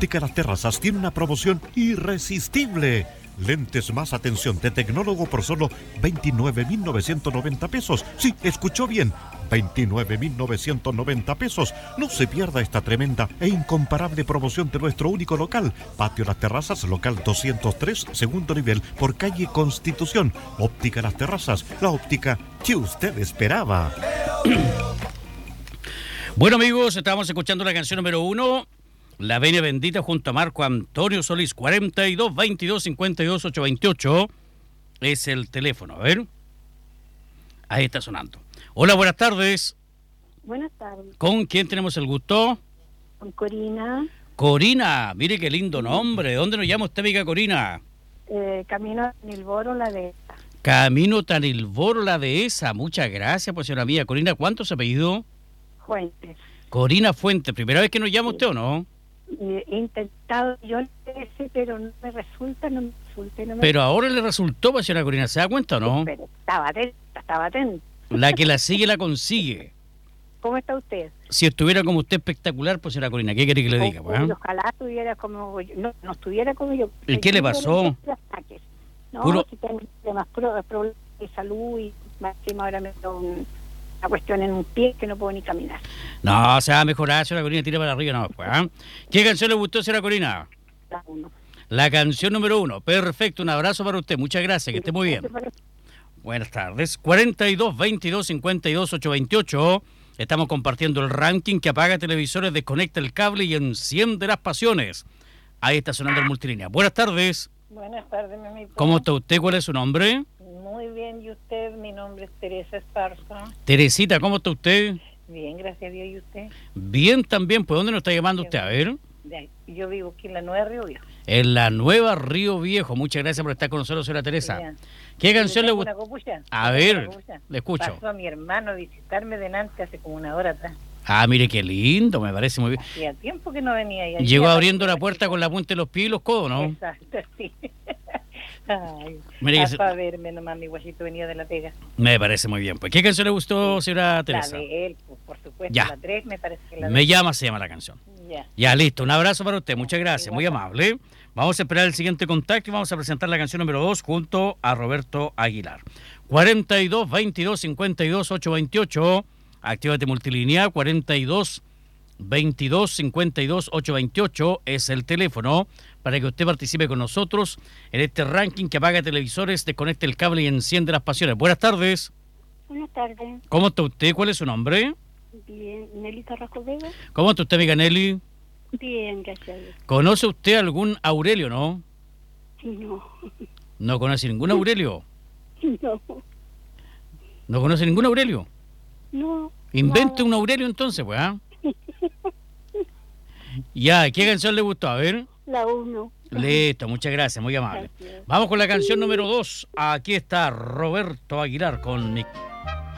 Óptica Las Terrazas tiene una promoción irresistible. Lentes más atención de tecnólogo por solo 29.990 pesos. Sí, escuchó bien, 29.990 pesos. No se pierda esta tremenda e incomparable promoción de nuestro único local. Patio Las Terrazas, local 203, segundo nivel, por calle Constitución. Óptica Las Terrazas, la óptica que usted esperaba. Bueno, amigos, estábamos escuchando la canción número 1, La Venia Bendita, junto a Marco Antonio Solís. 42 22 52 828 es el teléfono. A ver, ahí está sonando. Hola, buenas tardes. Buenas tardes. ¿Con quién tenemos el gusto? Con Corina. Corina, mire qué lindo nombre. ¿De dónde nos llama usted, amiga Corina? Camino a Tanilboro, la de esta. Camino Tanilboro, la dehesa. Muchas gracias, pues, señora mía. Corina, ¿cuánto se ha pedido? Fuentes. Corina Fuentes. ¿Primera vez que nos llama usted o no? He intentado yo pero no me resulta, Pero ahora le resultó, pues, señora Corina, ¿se da cuenta o no? Pero estaba atenta. La que la sigue la consigue. ¿Cómo está usted? Si estuviera como usted espectacular, pues, señora Corina, ¿qué quiere que le diga? Ojalá estuviera como yo, no estuviera como yo. ¿Y qué le pasó? No, Puro... si tengo problemas de salud y más encima ahora me da una cuestión en un pie que no puedo ni caminar. No, se va a mejorar, señora Corina, tira para arriba, no, pues, ¿eh? ¿Qué canción le gustó, señora Corina? La 1. La canción número 1. Perfecto, un abrazo para usted, muchas gracias, que esté muy bien. Buenas tardes. 42 22 52 828. Estamos compartiendo el ranking que apaga televisores, desconecta el cable y enciende las pasiones. Ahí está sonando el multilínea. Buenas tardes. Buenas tardes, mi ¿Cómo está usted? ¿Cuál es su nombre? Muy bien, ¿y usted? Mi nombre es Teresa Esparza. Teresita, ¿cómo está usted? Bien, gracias a Dios, ¿y usted? Bien también, ¿pues dónde nos está llamando usted? A ver. Yo vivo aquí en la Nueva Río Viejo. En la Nueva Río Viejo. Muchas gracias por estar con nosotros, señora Teresa. Ya. ¿Qué canción le gusta? gusta? A ver, le escucho. Pasó a mi hermano a visitarme delante hace como una hora atrás. Ah, mire qué lindo, me parece muy bien. Hacía tiempo que no venía. Llegó abriendo la puerta con la punta de los pies y los codos, ¿no? Exacto, sí. Ay, mire para verme nomás, mi guachito venía de la pega. Me parece muy bien. Pues, ¿qué canción le gustó, señora Teresa? La de él, pues, por supuesto. Ya. La 3 me parece que la Me llama, se llama la canción. Ya. Ya, listo. Un abrazo para usted. Muchas gracias. Muy amable. Vamos a esperar el siguiente contacto y vamos a presentar la canción número 2 junto a Roberto Aguilar. 42 22 52 828. Actívate multilínea. 42 22 52 828 es el teléfono para que usted participe con nosotros en este ranking que apaga televisores, desconecta el cable y enciende las pasiones. Buenas tardes. Buenas tardes. ¿Cómo está usted? ¿Cuál es su nombre? Bien, Nelly Carrasco Vega. ¿Cómo está usted, amiga Nelly? Bien, gracias a Dios. ¿Conoce usted algún Aurelio, no? No. ¿No conoce ningún Aurelio? No. ¿No conoce ningún Aurelio? No. Invente un Aurelio entonces, pues, ¿ah? Ya, ¿qué canción le gustó? A ver. La 1. Listo, muchas gracias, muy amable. Gracias. Vamos con la canción número 2. Aquí está Roberto Aguilar con